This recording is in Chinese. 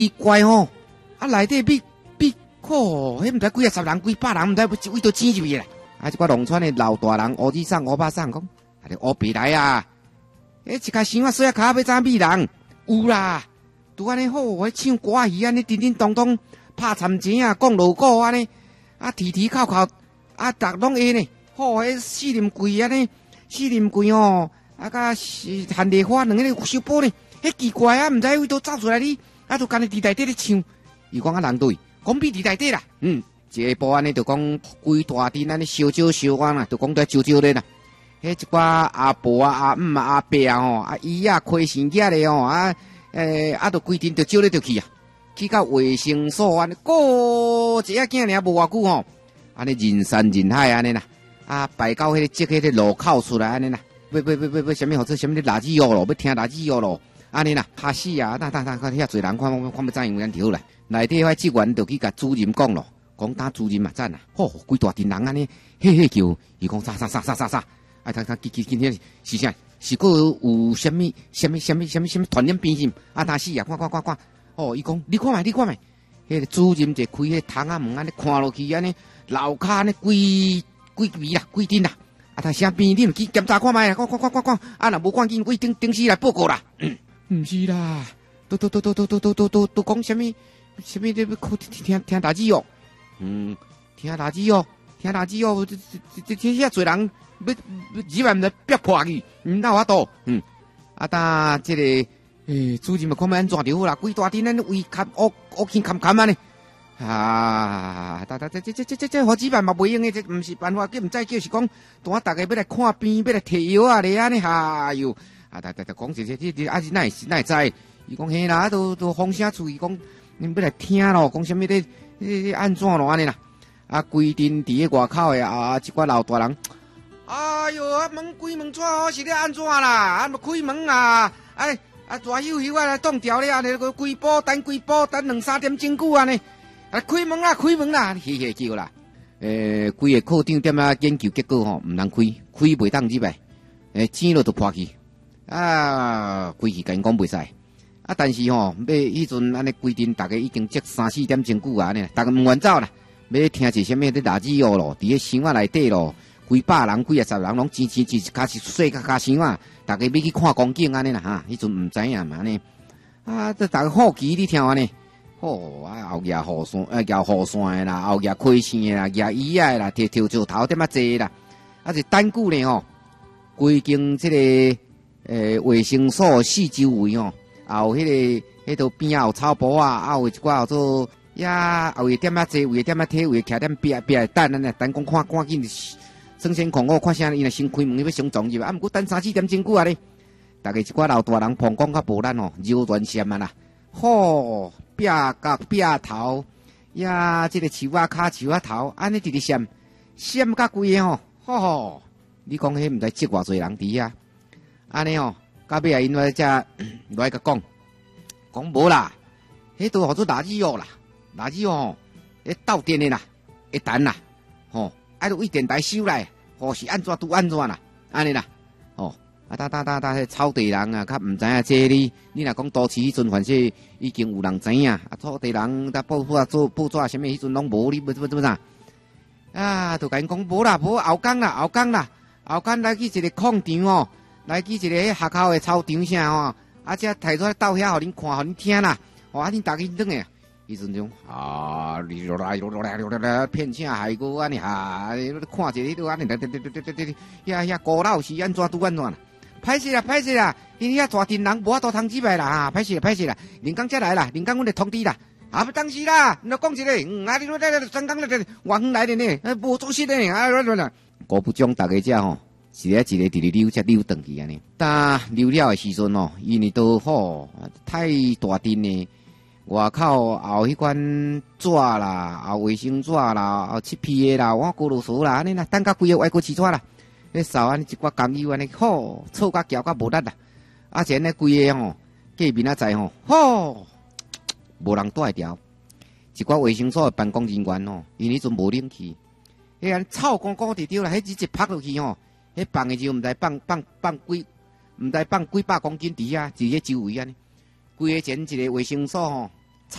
奇怪吼，啊内底比吼，迄毋知几啊十人、几百人，毋知一位都挤入去啦。啊，一寡农村的老大人、乌子桑、乌巴桑讲，啊，你乌白来啊！一卡箱啊，水啊卡要怎米人？有啦，拄安尼好，唱歌啊，安尼叮叮咚咚，拍参钱啊，讲锣鼓安尼，啊，提提靠靠，啊，逐拢会呢。好，迄四林柜安尼，四林柜吼，啊，甲限地花两个收宝呢。迄奇怪啊，毋知位都走出来哩，啊，就干咧伫内底咧唱。伊讲啊，人对，讲比伫内底啦，一下晡安尼就讲规大阵安尼烧酒烧完啦，就讲在烧酒咧啦。迄一寡阿婆啊、阿姆啊、阿伯啊吼，啊姨啊、亏钱囝咧吼，啊就规阵就招咧就去啊，去到卫生所安尼，过一下囝尔无偌久吼，安尼人山人海安尼啦，啊排到迄个即个路口出来安尼啦，要什么或者什么垃圾药咯，要听垃圾药咯，安尼啦，吓死啊！看遐侪人看要怎样样条啦，内底迄职员就去甲主任讲咯。讲打主任嘛赞啊，吼，规大阵人安尼，嘿叫，伊讲啥，啊，他今天是啥？是个有什么传染病性？啊，但是啊，看，哦，伊讲你看觅，迄个主任就开迄窗仔门安尼看落去安尼，楼骹安尼几位啦，几阵啦，啊，他啥病你去检查看觅啦，看，啊，若无赶紧为顶时来报告啦，毋是啦，都讲什么你要听大字哦。听垃圾哦，这遐侪人要几万人逼破去，哪有多？但这个主任嘛，看要安怎就好啦，规大阵咱围砍乌轻砍安尼，啊，这好几万嘛袂用的，这毋是办法，叫毋再叫是讲，当大家要来看病，要来摕药啊，咧安尼，哎哟，啊，讲这啊是哪会知？伊讲嘿啦，都风声出，伊讲你要来听咯，讲什么咧？安怎咯安尼啦？啊，规阵伫个外口的啊，一寡老大人，哎哟，啊门关门怎是咧安怎啦？啊，开门啊，哎啊，大休啊来冻掉咧，安尼规保等2-3点钟久安尼，啊开门啦，嘿叫啦，规个课长点啊研究结果吼，毋通开袂当入来，钱落就破去，啊，规气甲因讲袂使。啊，但是吼，要迄阵安尼规定，逐个已经积3-4点钟久啊，安尼，逐个毋愿走啦，要听一什么咧垃圾药咯，伫个箱仔内底咯，几百人、几啊十人拢挤，开始细甲箱仔，逐个要去看光景安尼啦哈，迄阵毋知影嘛安尼，啊，这逐个好奇你听安尼，吼啊后牙雨伞，摇雨伞的啦，后牙开线的啦，摇椅仔的啦，跳石头点啊济啦，啊是等久咧吼，规间这个卫生所四周围吼。也有迄个边啊有草坡啊，有一寡叫做后位点啊坐，位点啊体位徛点壁等安尼，等讲看赶紧生先狂我看啥，伊若先开门要上撞入，啊，毋过等3-4点钟久啊咧，逐个一寡老大人膀胱较无咱哦，柔软线啊啦，吼壁角壁头呀，即个树啊骹树啊头，安尼直直线甲规个吼，你讲迄毋知积偌济人伫遐，安尼哦。到尾啊，因为遮来甲讲无啦，迄都号做垃圾药啦，垃圾药吼，斗电的啦，会弹啦，吼，爱都为电台收来，吼是安怎拄安怎啦，安尼啦，吼，啊迄草地人啊，较毋知影这你若讲都市迄阵，反正已经有人知影，啊草地人甲报纸啊做报纸啊，什么迄阵拢无，你要啥？啊，就甲因讲无啦，无后工啦，来去一个矿场哦。来去一个学校的操场啥吼，啊，遮提出来到遐，互恁看，互恁听啦，啊，恁大家转诶，迄阵种啊，骗啥害个安尼哈，看一个迄度安尼，遐古老是安怎拄安怎啦？歹势啦，因遐大阵人无法度通入来啦，哈，歹势啦，林刚才来啦，林刚阮来通知啦，啊，不当时啦，你讲一个，啊，你三刚来，外远来的呢，无做事的呢，啊，国部长大家遮吼。是一个直溜才溜转去安尼，但溜了的时阵哦，因为都好太大阵呢，外口后迄款纸啦，后卫生纸啦，后漆皮的啦，我咕噜数啦，安尼啦，等甲规个外国试纸啦，迄扫安尼一寡工友安尼，好臭甲搅甲无力啦，啊前呢规个吼，隔面啊在吼，好无人带调，一寡卫生所的办公人员吼，因迄阵无冷气，迄安臭光光伫丢啦，迄一拍落去吼。迄放的就毋知放几百公斤伫遐，伫迄周围安尼，规个前一个卫生所吼，